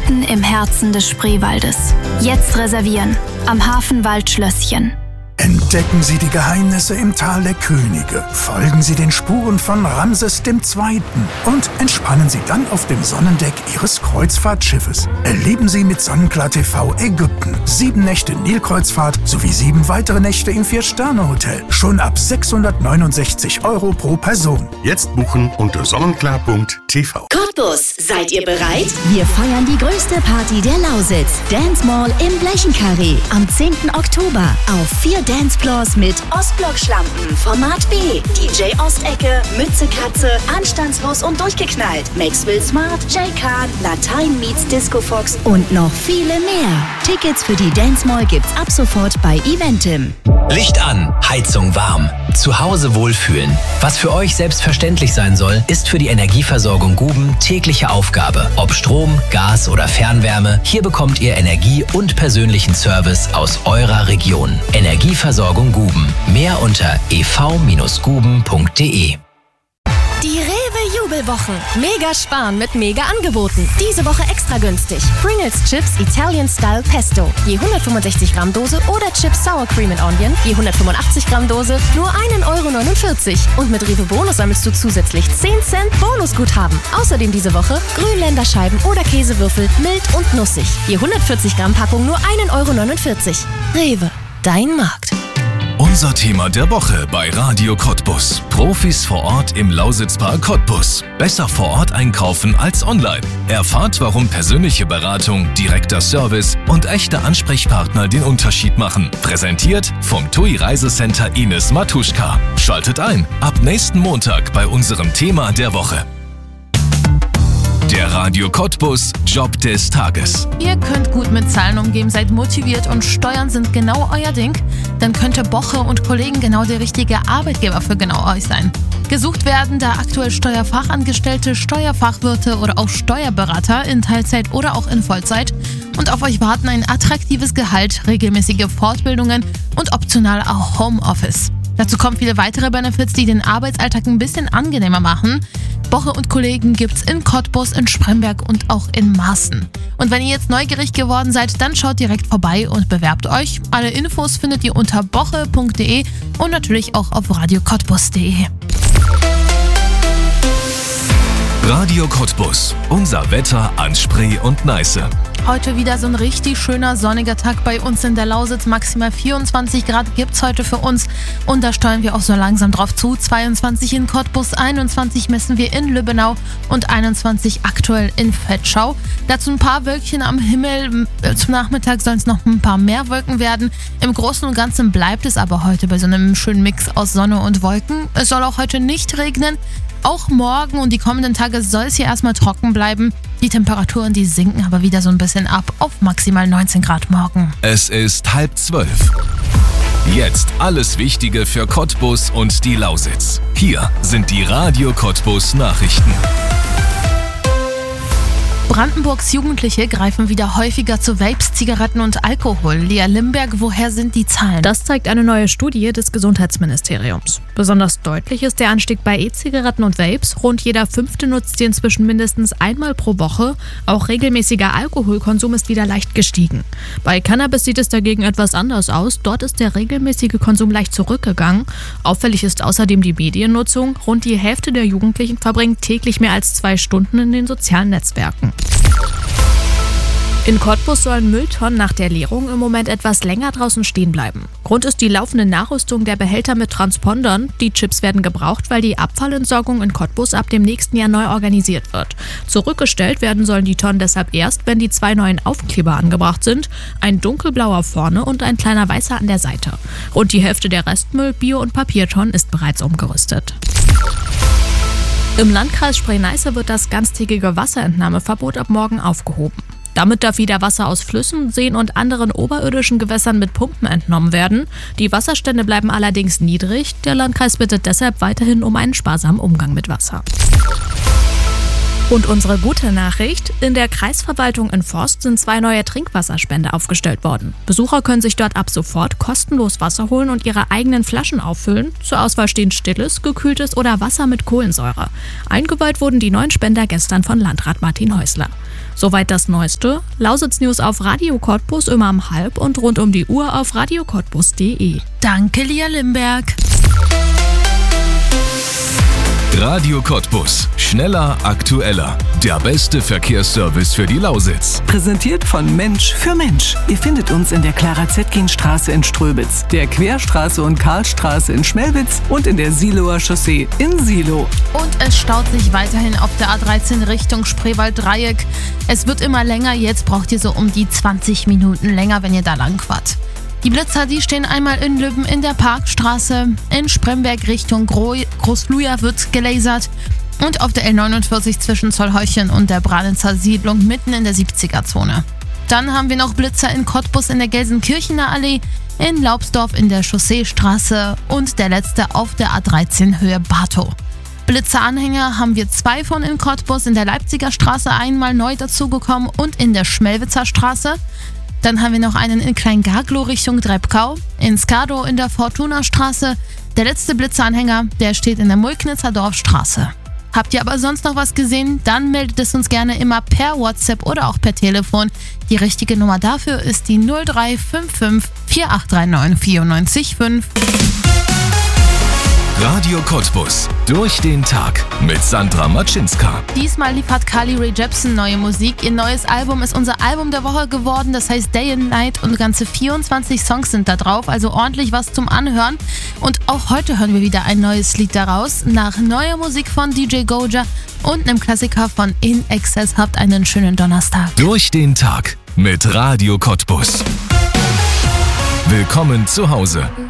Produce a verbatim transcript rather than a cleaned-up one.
Mitten im Herzen des Spreewaldes. Jetzt reservieren. Am Hafenwald-Schlösschen. Entdecken Sie die Geheimnisse im Tal der Könige. Folgen Sie den Spuren von Ramses der Zweite. Und entspannen Sie dann auf dem Sonnendeck Ihres Kreuzfahrtschiffes. Erleben Sie mit Sonnenklar T V Ägypten. Sieben Nächte Nilkreuzfahrt sowie sieben weitere Nächte im Vier-Sterne-Hotel. Schon ab sechshundertneunundsechzig Euro pro Person. Jetzt buchen unter sonnenklar punkt t v. Cottbus, seid ihr bereit? Wir feiern die größte Party der Lausitz. Dance Mall im Blechenkarree. Am zehnten Oktober auf vier Dancefloors mit Ostblock-Schlampen, Format B, D J Ostecke, Mütze Katze, Anstandslos und durchgeknallt, Maxwell Smart, Jay Khan, Latein meets Disco Fox und noch viele mehr. Tickets für die Dance Mall gibt's ab sofort bei Eventim. Licht an, Heizung warm, zu Hause wohlfühlen. Was für euch selbstverständlich sein soll, ist für die Energieversorgung Guben tägliche Aufgabe. Ob Strom, Gas oder Fernwärme, hier bekommt ihr Energie und persönlichen Service aus eurer Region. Energieversorgung Guben. Mehr unter e v Bindestrich guben punkt de. Die Rewe-Jubelwochen. Mega sparen mit mega Angeboten. Diese Woche extra günstig. Pringles Chips Italian Style Pesto. Je hundertfünfundsechzig Gramm Dose oder Chips Sour Cream and Onion. Je hundertfünfundachtzig Gramm Dose. Nur ein Euro neunundvierzig. Und mit Rewe Bonus sammelst du zusätzlich zehn Cent Bonusguthaben. Außerdem diese Woche Grünländerscheiben oder Käsewürfel mild und nussig. Je hundertvierzig Gramm Packung nur ein Euro neunundvierzig. Rewe, dein Markt. Unser Thema der Woche bei Radio Cottbus. Profis vor Ort im Lausitzpark Cottbus. Besser vor Ort einkaufen als online. Erfahrt, warum persönliche Beratung, direkter Service und echte Ansprechpartner den Unterschied machen. Präsentiert vom T U I Reisecenter Ines Matuschka. Schaltet ein, ab nächsten Montag bei unserem Thema der Woche. Der Radio Cottbus Job des Tages. Ihr könnt gut mit Zahlen umgehen, seid motiviert und Steuern sind genau euer Ding, dann könnte Boche und Kollegen genau der richtige Arbeitgeber für genau euch sein. Gesucht werden da aktuell Steuerfachangestellte, Steuerfachwirte oder auch Steuerberater in Teilzeit oder auch in Vollzeit. Und auf euch warten ein attraktives Gehalt, regelmäßige Fortbildungen und optional auch Homeoffice. Dazu kommen viele weitere Benefits, die den Arbeitsalltag ein bisschen angenehmer machen. Boche und Kollegen gibt's in Cottbus, in Spremberg und auch in Marsten. Und wenn ihr jetzt neugierig geworden seid, dann schaut direkt vorbei und bewerbt euch. Alle Infos findet ihr unter boche punkt de und natürlich auch auf radio cottbus punkt de. Radio Cottbus. Unser Wetter an Spree und Neiße. Heute wieder so ein richtig schöner sonniger Tag bei uns in der Lausitz. Maximal vierundzwanzig Grad gibt's heute für uns und da steuern wir auch so langsam drauf zu. zweiundzwanzig in Cottbus, einundzwanzig messen wir in Lübbenau und einundzwanzig aktuell in Vetschau. Dazu ein paar Wölkchen am Himmel. Zum Nachmittag sollen es noch ein paar mehr Wolken werden. Im Großen und Ganzen bleibt es aber heute bei so einem schönen Mix aus Sonne und Wolken. Es soll auch heute nicht regnen. Auch morgen und die kommenden Tage soll es hier erstmal trocken bleiben. Die Temperaturen, die sinken aber wieder so ein bisschen ab auf maximal neunzehn Grad morgen. Es ist halb zwölf. Jetzt alles Wichtige für Cottbus und die Lausitz. Hier sind die Radio Cottbus Nachrichten. Brandenburgs Jugendliche greifen wieder häufiger zu Vapes, Zigaretten und Alkohol. Lea Limberg, woher sind die Zahlen? Das zeigt eine neue Studie des Gesundheitsministeriums. Besonders deutlich ist der Anstieg bei E-Zigaretten und Vapes. Rund jeder Fünfte nutzt sie inzwischen mindestens einmal pro Woche. Auch regelmäßiger Alkoholkonsum ist wieder leicht gestiegen. Bei Cannabis sieht es dagegen etwas anders aus. Dort ist der regelmäßige Konsum leicht zurückgegangen. Auffällig ist außerdem die Mediennutzung. Rund die Hälfte der Jugendlichen verbringt täglich mehr als zwei Stunden in den sozialen Netzwerken. In Cottbus sollen Mülltonnen nach der Leerung im Moment etwas länger draußen stehen bleiben. Grund ist die laufende Nachrüstung der Behälter mit Transpondern. Die Chips werden gebraucht, weil die Abfallentsorgung in Cottbus ab dem nächsten Jahr neu organisiert wird. Zurückgestellt werden sollen die Tonnen deshalb erst, wenn die zwei neuen Aufkleber angebracht sind. Ein dunkelblauer vorne und ein kleiner weißer an der Seite. Rund die Hälfte der Restmüll-, Bio- und Papiertonnen ist bereits umgerüstet. Im Landkreis Spree-Neiße wird das ganztägige Wasserentnahmeverbot ab morgen aufgehoben. Damit darf wieder Wasser aus Flüssen, Seen und anderen oberirdischen Gewässern mit Pumpen entnommen werden. Die Wasserstände bleiben allerdings niedrig. Der Landkreis bittet deshalb weiterhin um einen sparsamen Umgang mit Wasser. Und unsere gute Nachricht: In der Kreisverwaltung in Forst sind zwei neue Trinkwasserspender aufgestellt worden. Besucher können sich dort ab sofort kostenlos Wasser holen und ihre eigenen Flaschen auffüllen. Zur Auswahl stehen stilles, gekühltes oder Wasser mit Kohlensäure. Eingeweiht wurden die neuen Spender gestern von Landrat Martin Häusler. Soweit das Neueste. Lausitz-News auf Radio Cottbus immer um halb und rund um die Uhr auf radio cottbus punkt de. Danke, Lia Limberg. Radio Cottbus. Schneller, aktueller. Der beste Verkehrsservice für die Lausitz. Präsentiert von Mensch für Mensch. Ihr findet uns in der Clara-Zetkin-Straße in Ströbitz, der Querstraße und Karlstraße in Schmelwitz und in der Siloer Chaussee in Silo. Und es staut sich weiterhin auf der A dreizehn Richtung Spreewald-Dreieck. Es wird immer länger, jetzt braucht ihr so um die zwanzig Minuten länger, wenn ihr da lang fahrt. Die Blitzer, die stehen einmal in Lübben in der Parkstraße, in Spremberg Richtung Gro- Großluja wird gelasert und auf der L neunundvierzig zwischen Zollheuchen und der Branitzer Siedlung mitten in der siebziger-Zone. Dann haben wir noch Blitzer in Cottbus in der Gelsenkirchener Allee, in Laubsdorf in der Chausseestraße und der letzte auf der A dreizehn Höhe Bartow. Blitzeranhänger haben wir zwei von in Cottbus, in der Leipziger Straße einmal neu dazugekommen und in der Schmelwitzer Straße. Dann haben wir noch einen in Kleingarglow Richtung Drebkau, in Skadow in der Fortuna-Straße. Der letzte Blitzeranhänger, der steht in der Mulknitzer Dorfstraße. Habt ihr aber sonst noch was gesehen? Dann meldet es uns gerne immer per WhatsApp oder auch per Telefon. Die richtige Nummer dafür ist die null drei fünf fünf vier acht drei neun vier neun fünf. Radio Cottbus. Durch den Tag mit Sandra Matschinska. Diesmal liefert Carly Rae Jepsen neue Musik. Ihr neues Album ist unser Album der Woche geworden. Das heißt Day and Night und ganze vierundzwanzig Songs sind da drauf. Also ordentlich was zum Anhören. Und auch heute hören wir wieder ein neues Lied daraus. Nach neuer Musik von D J Goja und einem Klassiker von In Excess. Habt einen schönen Donnerstag. Durch den Tag mit Radio Cottbus. Willkommen zu Hause.